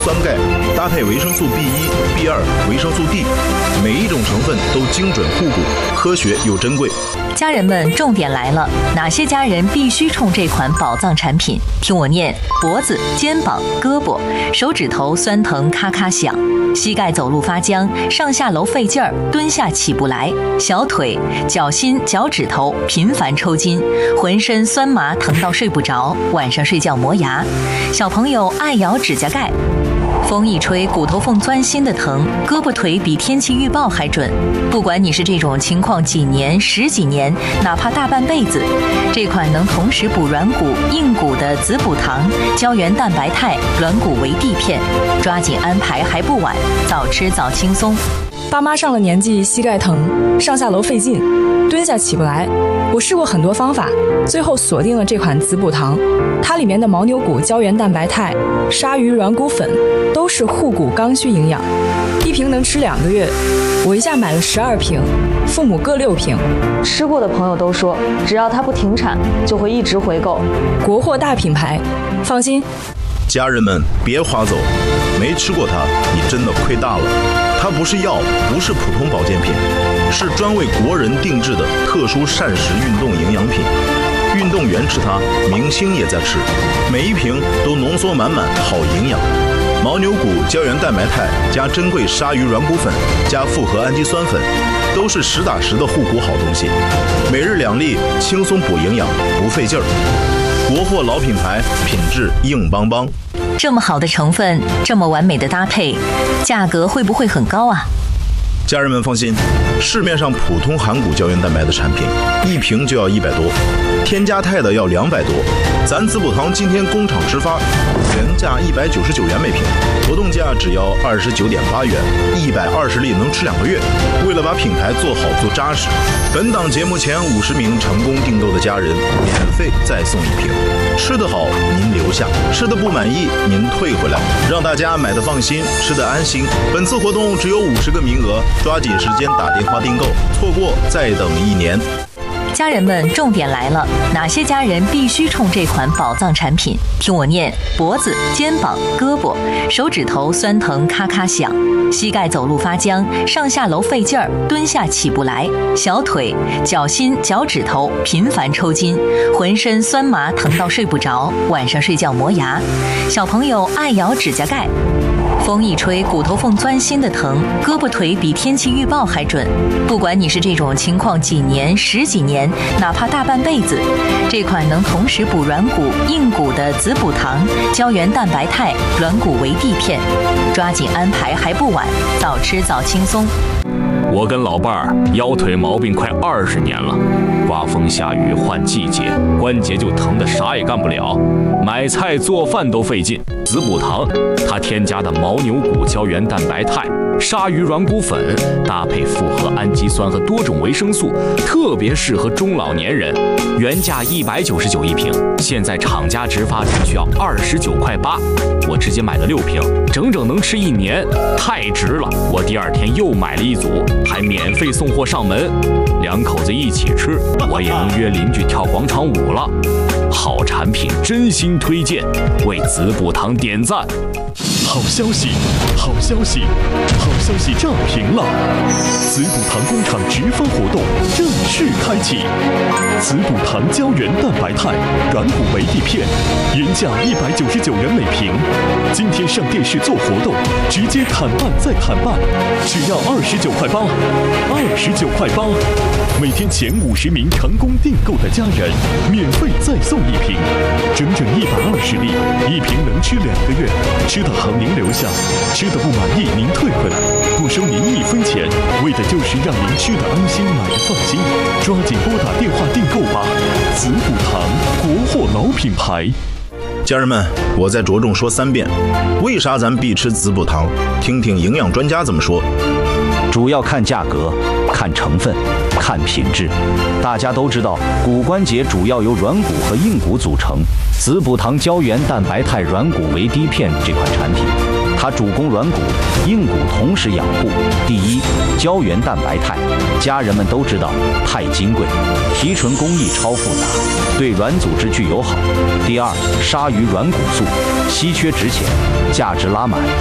酸钙，搭配维生素 B1、B2、维生素 D， 每一种成分都精准互补，科学又珍贵。 家人们，重点来了，哪些家人必须冲这款宝藏产品？听我念：脖子、肩膀、胳膊、手指头酸疼咔咔响，膝盖走路发僵，上下楼费劲儿，蹲下起不来，小腿、脚心、脚趾头频繁抽筋，浑身酸麻疼到睡不着，晚上睡觉磨牙，小朋友爱咬指甲盖。风一吹，骨头缝钻心的疼，胳膊腿比天气预报还准。不管你是这种情况几年、10几年，哪怕大半辈子，这款能同时补软骨、硬骨的子补糖、胶原蛋白肽、软骨维 D 片，抓紧安排还不晚，早吃早轻松。 爸妈上了年纪，膝盖疼，上下楼费劲，蹲下起不来。我试过很多方法，最后锁定了这款子补糖。它里面的牦牛骨胶原蛋白肽、鲨鱼软骨粉都是护骨刚需营养，一瓶能吃2个月。我一下买了12瓶，父母各6瓶。 吃过的朋友都说，只要它不停产，就会一直回购。 国货大品牌，放心。 家人们别划走，没吃过它，你真的亏大了。它不是药，不是普通保健品，是专为国人定制的特殊膳食运动营养品。运动员吃它，明星也在吃，每一瓶都浓缩满满好营养。牦牛骨胶原蛋白肽加珍贵鲨鱼软骨粉加复合氨基酸粉，都是实打实的护骨好东西。每日2粒，轻松补营养，不费劲儿。国货老品牌，品质硬邦邦。 这么好的成分，这么完美的搭配，价格会不会很高啊？ 家人们放心，市面上普通含骨胶原蛋白的产品，一瓶就要100多，添加肽的要200多。咱子补堂今天工厂直发，原价199元每瓶，活动价只要29.8元，120粒能吃2个月。为了把品牌做好做扎实，本档节目前50名成功订购的家人，免费再送1瓶。吃得好您留下，吃得不满意您退回来，让大家买得放心，吃得安心。本次活动只有50个名额，抓紧时间打电话订购，错过再等1年。 家人们，重点来了，哪些家人必须冲这款宝藏产品？听我念：脖子、肩膀、胳膊、手指头酸疼咔咔响，膝盖走路发僵，上下楼费劲儿，蹲下起不来，小腿、脚心、脚趾头频繁抽筋，浑身酸麻疼到睡不着，晚上睡觉磨牙，小朋友爱咬指甲盖。风一吹，骨头缝钻心的疼，胳膊腿比天气预报还准。不管你是这种情况几年、10几年，哪怕大半辈子，这款能同时补软骨、硬骨的子补糖、胶原蛋白肽、软骨维 D 片，抓紧安排还不晚，早吃早轻松。 我跟老伴儿腰腿毛病快20年了，刮风下雨换季节，关节就疼得啥也干不了，买菜做饭都费劲。子补堂它添加的牦牛骨胶原蛋白肽、鲨鱼软骨粉，搭配复合氨基酸和多种维生素，特别适合中老年人。原价199一瓶，现在厂家直发只需要29.8块，我直接买了6瓶，整整能吃1年，太值了！我第2天又买了1组，还免费送货上门，2口子一起吃，我也能约邻居跳广场舞了。好产品，真心推荐，为子补堂点赞。 好消息，好消息，好消息涨停了！子补堂工厂直发活动正式开启，子补堂胶原蛋白肽、软骨维 D 片，原价199元每瓶，今天上电视做活动，直接砍半再砍半，只要29.8块，29.8块，每天前50名成功订购的家人，免费再送1瓶，整整120粒，1瓶能吃2个月，吃得好您留下，吃得不满意您退回来，不收您1分钱，为的就是让您吃得安心，买得放心。抓紧拨打电话订购吧！子补堂，国货老品牌。 家人们，我再着重说3遍，为啥咱必吃子补堂？听听营养专家怎么说。 主要看价格，看成分，看品质。大家都知道，骨关节主要由软骨和硬骨组成。子补堂胶原蛋白肽软骨维 D 片这款产品， 它主攻软骨、硬骨同时养护。第一，胶原蛋白肽，家人们都知道钛金贵，提纯工艺超复杂，对软组织具友好。第二，鲨鱼软骨素，稀缺值钱，价值拉满。